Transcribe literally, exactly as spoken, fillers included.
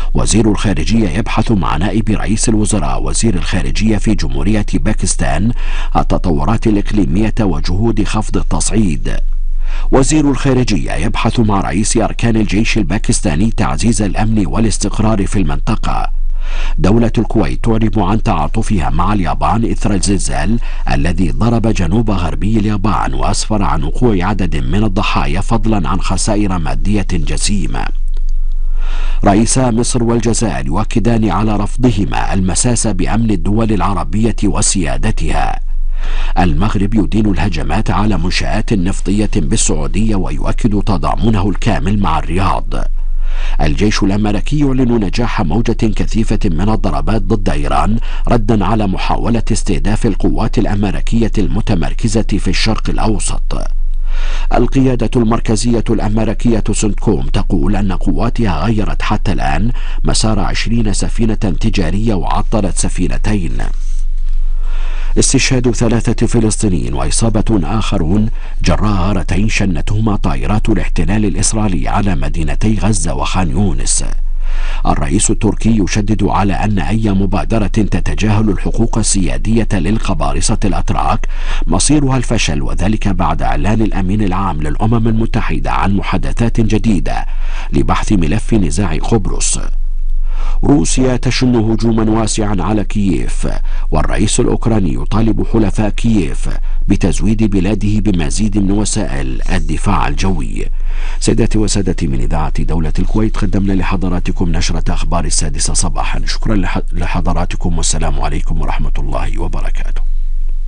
وزير الخارجية يبحث مع نائب رئيس الوزراء وزير الخارجية في جمهورية باكستان التطورات الإقليمية وجهود خفض التصعيد. وزير الخارجية يبحث مع رئيس أركان الجيش الباكستاني تعزيز الأمن والاستقرار في المنطقة. دولة الكويت تعرب عن تعاطفها مع اليابان إثر الزلزال الذي ضرب جنوب غربي اليابان وأسفر عن وقوع عدد من الضحايا فضلا عن خسائر مادية جسيمة. رئيسا مصر والجزائر يؤكدان على رفضهما المساس بأمن الدول العربية وسيادتها. المغرب يدين الهجمات على منشآت نفطية بالسعودية ويؤكد تضامنه الكامل مع الرياض. الجيش الأمريكي يعلن نجاح موجة كثيفة من الضربات ضد إيران ردا على محاولة استهداف القوات الأمريكية المتمركزة في الشرق الأوسط. القيادة المركزية الأمريكية سنتكوم تقول أن قواتها غيرت حتى الآن مسار عشرين سفينة تجارية وعطلت سفينتين. استشهاد ثلاثة فلسطينيين وإصابة آخرون جراء غارتين شنتهما طائرات الاحتلال الإسرائيلي على مدينتي غزة وخان يونس. الرئيس التركي يشدد على أن أي مبادرة تتجاهل الحقوق السيادية للقبارصة الأتراك مصيرها الفشل، وذلك بعد إعلان الأمين العام للأمم المتحدة عن محادثات جديدة لبحث ملف نزاع قبرص. روسيا تشن هجوما واسعا على كييف، والرئيس الأوكراني يطالب حلفاء كييف بتزويد بلاده بمزيد من وسائل الدفاع الجوي. سيداتي وسادتي، من إذاعة دولة الكويت قدمنا لحضراتكم نشرة أخبار السادسة صباحا. شكرا لحضراتكم والسلام عليكم ورحمة الله وبركاته.